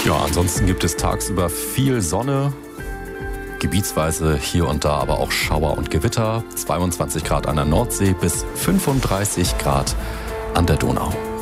Ja, ansonsten gibt es tagsüber viel Sonne, gebietsweise hier und da aber auch Schauer und Gewitter. 22 Grad an der Nordsee bis 35 Grad an der Donau.